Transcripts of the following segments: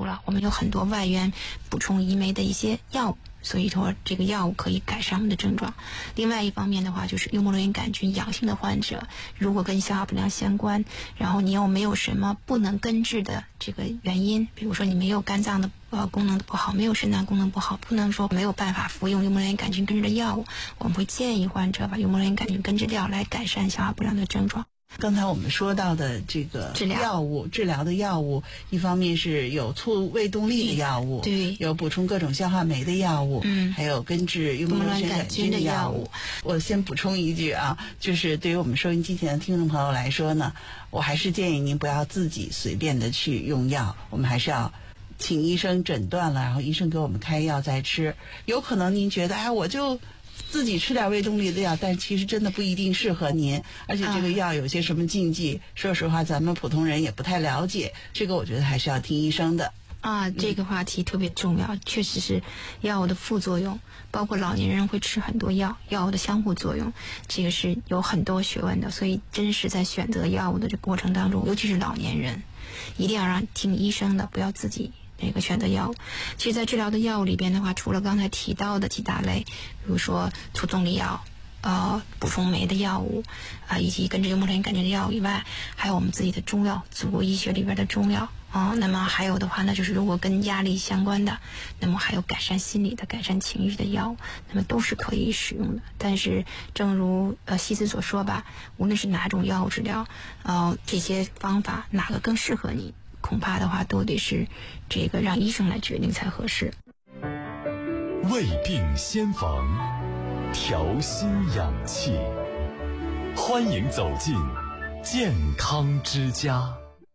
了，我们有很多外源补充胰酶的一些药物，所以说这个药物可以改善我们的症状。另外一方面的话，就是幽门螺旋杆菌阳性的患者，如果跟消化不良相关，然后你又没有什么不能根治的这个原因，比如说你没有肝脏的功能不好，没有肾脏功能不好，不能说没有办法服用幽门螺旋杆菌根治的药物，我们会建议患者把幽门螺旋杆菌根治掉来改善消化不良的症状。 刚才我们说到的这个治疗的药物，一方面是有促胃动力的药物， 对， 有补充各种消化酶的药物，还有根治幽门螺旋杆菌的药物。我先补充一句啊，就是对于我们收音机前的听众朋友来说呢，我还是建议您不要自己随便的去用药，我们还是要请医生诊断了，然后医生给我们开药再吃。有可能您觉得我就自己吃点胃动力的药，但其实真的不一定适合您，而且这个药有些什么禁忌，说实话咱们普通人也不太了解，这个我觉得还是要听医生的。 这个话题特别重要，确实是药物的副作用，包括老年人会吃很多药物的相互作用，这个是有很多学问的，所以真是在选择药物的这个过程当中，尤其是老年人，一定要让听医生的，不要自己选择药物。其实在治疗的药物里边的话，除了刚才提到的几大类，比如说促动力药、补充酶的药物以及根治幽门螺旋杆菌的药物以外，还有我们自己的中药，祖国医学里边的中药那么还有的话呢，就是如果跟压力相关的，那么还有改善心理的、改善情绪的药物，那么都是可以使用的。但是正如西子所说吧，无论是哪种药物治疗这些方法哪个更适合你，恐怕的话都得是这个让医生来决定才合适。 胃病先防，调心养气，欢迎走进健康之家。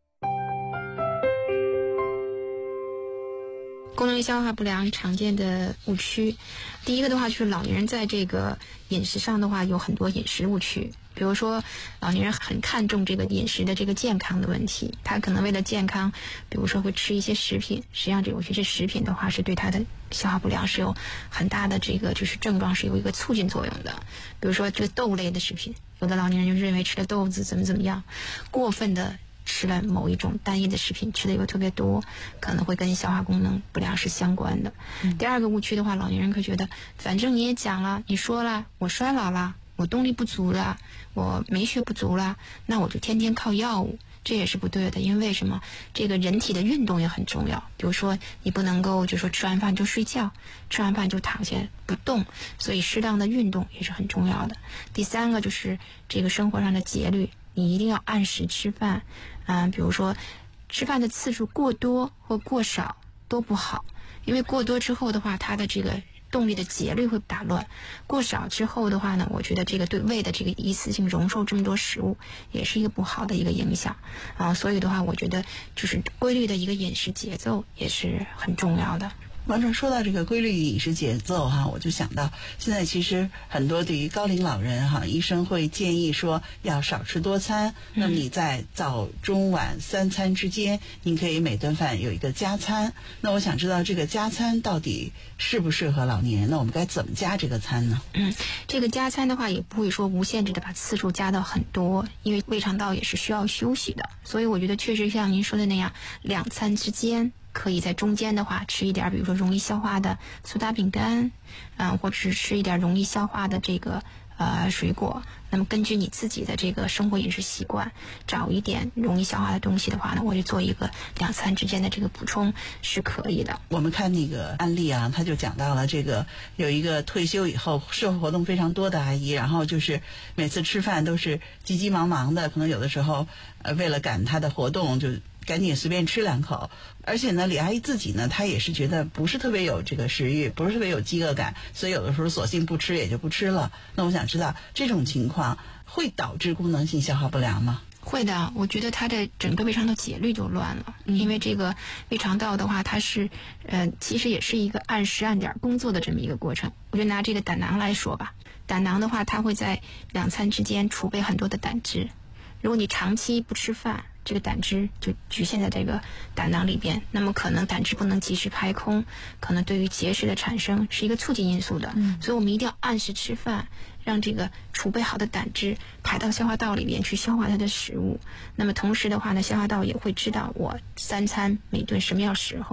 功能消化不良常见的误区，第一个的话就是老年人在这个饮食上的话有很多饮食误区，比如说老年人很看重这个饮食的这个健康的问题，他可能为了健康，比如说会吃一些食品，实际上有些食品的话是对他的消化不良是有很大的这个就是症状是有一个促进作用的。比如说这个豆类的食品，有的老年人就认为吃了豆子怎么样，过分的吃了某一种单一的食品，吃的又特别多，可能会跟消化功能不良是相关的。第二个误区的话，老年人会觉得反正你也讲了，你说了，我衰老了，我动力不足了，我酶血不足了，那我就天天靠药物，这也是不对的。因为什么？这个人体的运动也很重要，比如说你不能够就说吃完饭就睡觉，吃完饭就躺下不动，所以适当的运动也是很重要的。第三个就是这个生活上的节律，你一定要按时吃饭，比如说吃饭的次数过多或过少都不好，因为过多之后的话，它的这个动力的节律会打乱，过少之后的话呢，我觉得这个对胃的这个一次性容受这么多食物也是一个不好的一个影响所以的话，我觉得就是规律的一个饮食节奏也是很重要的。 王总说到这个规律饮食节奏我就想到现在其实很多对于高龄老人医生会建议说要少吃多餐，那么你在早中晚三餐之间，您可以每顿饭有一个加餐。那我想知道这个加餐到底适不适合老年人，那我们该怎么加这个餐呢？ 这个加餐的话也不会说无限制的把次数加到很多，因为胃肠道也是需要休息的，所以我觉得确实像您说的那样，两餐之间可以在中间的话吃一点，比如说容易消化的苏打饼干，或者是吃一点容易消化的这个水果。那么根据你自己的这个生活饮食习惯，找一点容易消化的东西的话呢，我就做一个两餐之间的这个补充是可以的。 我们看那个案例他就讲到了这个有一个退休以后社会活动非常多的阿姨，然后就是每次吃饭都是急急忙忙的，可能有的时候为了赶她的活动就赶紧随便吃两口，而且呢李阿姨自己呢她也是觉得不是特别有这个食欲，不是特别有饥饿感，所以有的时候索性不吃也就不吃了。那我想知道这种情况会导致功能性消化不良吗？ 会的，我觉得它的整个胃肠道节律就乱了，因为这个胃肠道的话它是其实也是一个按时按点工作的这么一个过程。我就拿这个胆囊来说吧，胆囊的话它会在两餐之间储备很多的胆汁，如果你长期不吃饭，这个胆汁就局限在这个胆囊里边，那么可能胆汁不能及时排空，可能对于结石的产生是一个促进因素的。所以我们一定要按时吃饭，让这个储备好的胆汁排到消化道里边去消化它的食物。那么同时的话呢，消化道也会知道我三餐每顿什么样时候